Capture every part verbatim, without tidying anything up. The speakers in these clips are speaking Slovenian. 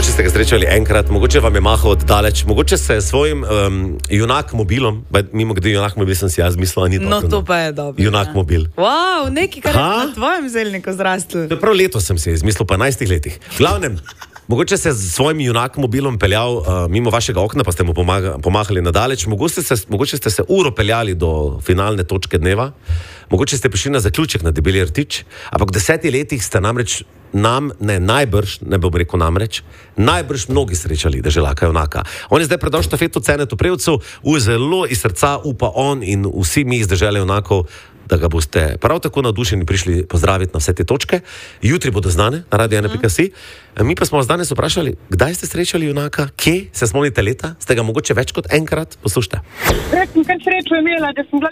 Mogoče ste ga srečali enkrat, mogoče vam je mahal oddaleč, mogoče se svojim um, junak mobilom, mimo kde junak mobil sem si jaz mislila, ni dobro. No, to pa je dobro. Junak ja. mobil. Wow, nekaj, kar ha? je na tvojem zelniku zrastlo. Prav leto sem se izmislil, pa enajstih letih. V glavnem, mogoče se s svojim junak mobilom peljal uh, mimo vašega okna, pa ste mu pomaga, pomahali nadaleč, mogoče ste, mogoče ste se uro peljali do finalne točke dneva, mogoče ste prišli na zaključek na Debeli rtič, ampak v desetih letih ste namreč nam, ne, najbrž, ne bom rekel namreč, najbrž mnogi srečali deželaka junaka. On je zdaj predal štafeto Cenetu Prevcu, v zelo iz srca upa on in vsi mi iz dežele junakov, da ga boste prav tako navdušeni prišli pozdraviti na vse te točke. Jutri bodo znane na radio ena pika si. Mi pa smo vas danes vprašali, kdaj ste srečali junaka, kje se spomnite leta, ste ga mogoče več kot enkrat, poslušajte. Rekam, kaj srečo imela, da sem bila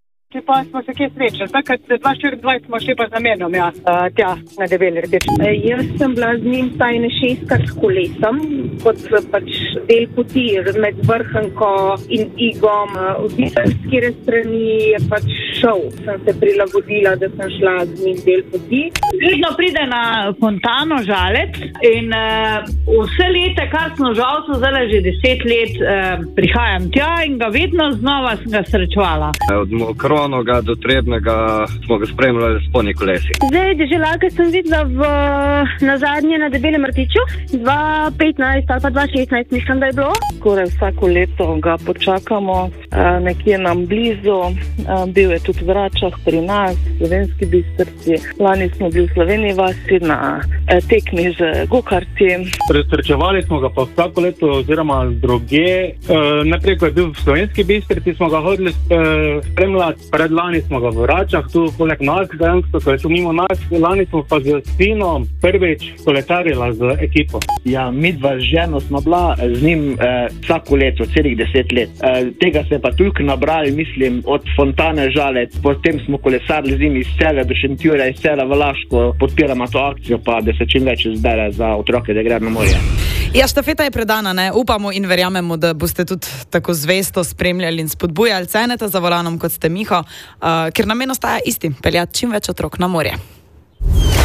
pa smo se kje srečali. Takrat dva tisoč štirinajst smo šli pa z namenom, ja, tja, na Debeli rtič. Jaz sem bila z njim tajne šestkrat s kolesom, kot pač del poti med Vrhnko in Igom. V biserskire strani je pač šel. Sem se prilagodila, da sem šla z njim del poti. Vedno pride na Fontano Žalec in uh, vse leta, kar smo žal, so zdaj že deset let, uh, prihajam tja in ga vedno znova sem ga srečevala. Od Mokronoga do Trebnega smo ga spremljali s poni kolesi. Zdaj, deželaka sem videla v, na zadnje na Debelem rtiču, dva tisoč petnajst ali pa dva tisoč šestnajst, mislim, da je bilo. Skoraj vsako leto ga počakamo, nekje nam blizu, bil je tudi v Račah pri nas, v Slovenski Bistrici. Lani smo bili v Sloveniji vasi na tekmi z gokarti. Srečevali smo ga pa vsako leto oziroma druge. Najprej, ko je bil v Slovenski Bistrici, smo ga hodili spremljati. Predlani smo ga v Račah, tu poleg nas, dejansko, ko je šel mimo nas. Lani smo pa z sinom prvič koletarila z ekipo. Ja, midva z ženo smo bila z njim eh, vsako leto, celih deset let. Eh, tega se pa toliko nabrali, mislim, od Fontane Žalec, potem smo kolesarili z njim iz Celja do Šentjurja, iz Celja v Laško, podpiramo to akcijo, pa da se čim več zbere za otroke, da grejo na morje. Ja, štafeta je predana, ne? Upamo in verjamemo, da boste tudi tako zvesto spremljali in spodbujali Ceneta za volanom, kot ste Miho, uh, ker namen ostaja isti, peljati čim več otrok na morje.